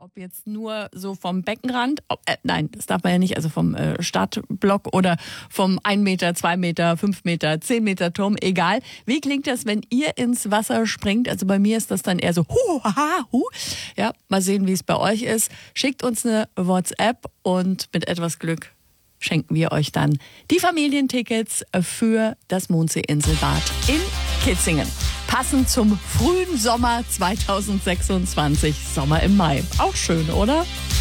Ob jetzt nur so vom Beckenrand, nein, das darf man ja nicht, also vom Stadtblock oder vom 1 Meter, 2 Meter, 5 Meter, 10 Meter Turm, egal. Wie klingt das, wenn ihr ins Wasser springt? Also bei mir ist das dann eher so hu, haha, hu. Ja, mal sehen, wie es bei euch ist. Schickt uns eine WhatsApp und mit etwas Glück schenken wir euch dann die Familientickets für das Mondsee-Inselbad in Kitzingen. Passend zum frühen Sommer 2026, Sommer im Mai. Auch schön, oder?